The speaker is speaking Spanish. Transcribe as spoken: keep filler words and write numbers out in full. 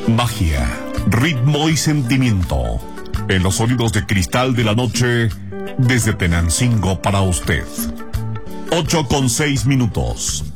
Magia, ritmo y sentimiento. En los sonidos de cristal de la noche, desde Tenancingo para usted. Ocho con seis minutos.